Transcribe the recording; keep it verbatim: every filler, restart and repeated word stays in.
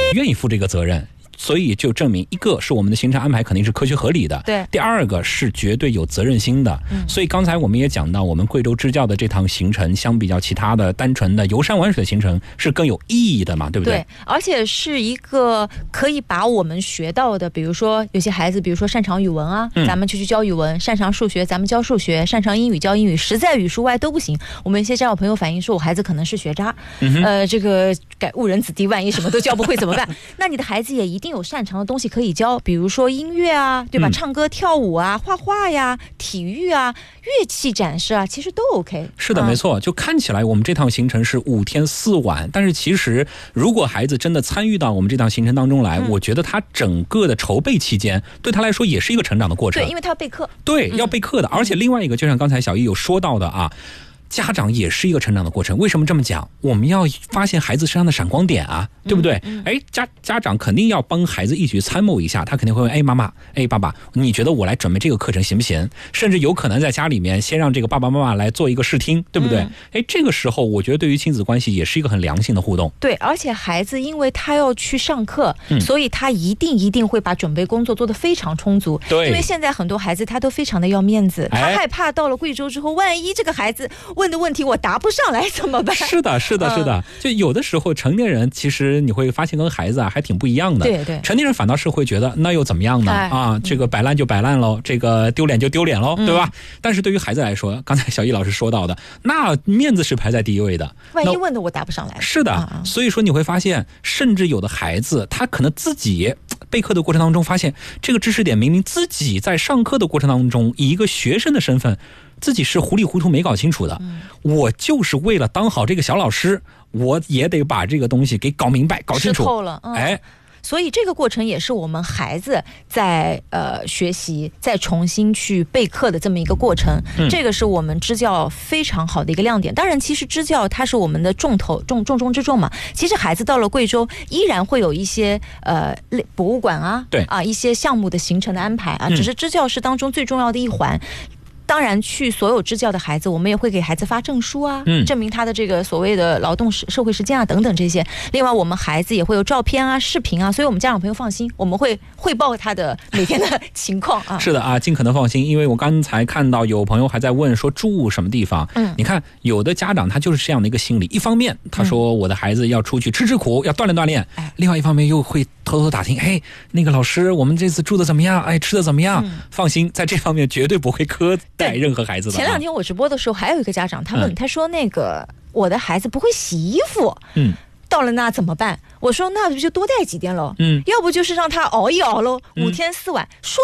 愿意负这个责任。所以就证明，一个是我们的行程安排肯定是科学合理的， 对； 第二个是绝对有责任心的。嗯、所以刚才我们也讲到，我们贵州支教的这趟行程，相比较其他的单纯的游山玩水的行程，是更有意义的嘛，对不对？ 对，而且是一个可以把我们学到的，比如说有些孩子，比如说擅长语文啊，嗯、咱们就去教语文；擅长数学，咱们教数学；擅长英语教英语，实在语数外都不行。我们一些家长朋友反映说，我孩子可能是学渣，嗯、呃，这个改误人子弟，万一什么都教不会怎么办？那你的孩子也一定有擅长的东西可以教，比如说音乐啊，对吧？嗯、唱歌、跳舞啊，画画呀，体育啊，乐器展示啊，其实都 OK。 是的，嗯、没错。就看起来我们这趟行程是五天四晚，但是其实如果孩子真的参与到我们这趟行程当中来，嗯、我觉得他整个的筹备期间对他来说也是一个成长的过程。 对，因为他要备课。 对，要备课的。嗯、而且另外一个，就像刚才小易有说到的啊。家长也是一个成长的过程，为什么这么讲？我们要发现孩子身上的闪光点啊，对不对？嗯嗯、哎，家家长肯定要帮孩子一起参谋一下，他肯定会问：哎，妈妈，哎，爸爸，你觉得我来准备这个课程行不行？甚至有可能在家里面先让这个爸爸妈妈来做一个试听，对不对？嗯、哎，这个时候我觉得对于亲子关系也是一个很良性的互动。 对，而且孩子因为他要去上课，嗯、所以他一定一定会把准备工作做得非常充足。 对， 因为现在很多孩子他都非常的要面子，他害怕到了贵州之后，万一这个孩子问的问题我答不上来怎么办？ 是的，是的，是的。就有的时候成年人其实你会发现跟孩子啊还挺不一样的。 对对， 成年人反倒是会觉得那又怎么样呢？哎、啊，这个摆烂就摆烂喽，这个丢脸就丢脸喽，嗯、对吧？但是对于孩子来说，刚才小易老师说到的，那面子是排在第一位的。 万一问的我答不上来， 是的。啊、所以说你会发现，甚至有的孩子他可能自己备课的过程当中发现，这个知识点明明自己在上课的过程当中以一个学生的身份。自己是糊里糊涂没搞清楚的，嗯、我就是为了当好这个小老师，我也得把这个东西给搞明白、搞清楚。 吃透了，嗯、哎，所以这个过程也是我们孩子在呃学习、再重新去备课的这么一个过程。嗯、这个是我们支教非常好的一个亮点。当然，其实支教它是我们的重头、重重中之重嘛。其实孩子到了贵州，依然会有一些呃博物馆啊， 对啊一些项目的行程的安排啊，只是支教是当中最重要的一环。当然，去所有支教的孩子，我们也会给孩子发证书啊，嗯、证明他的这个所谓的劳动社会实践啊等等这些。另外，我们孩子也会有照片啊、视频啊，所以我们家长朋友放心，我们会汇报他的每天的情况啊。 是的啊，尽可能放心，因为我刚才看到有朋友还在问说住什么地方。嗯，你看有的家长他就是这样的一个心理，一方面他说我的孩子要出去吃吃苦，要锻炼锻炼，嗯、另外一方面又会偷偷打听，哎，那个老师我们这次住的怎么样？哎，吃的怎么样？嗯、放心，在这方面绝对不会苛待任何孩子的。 前两天我直播的时候，还有一个家长他问，嗯、他说那个我的孩子不会洗衣服，嗯，到了那怎么办？我说那不就多带几天喽，嗯，要不就是让他熬一熬喽，五天四晚。说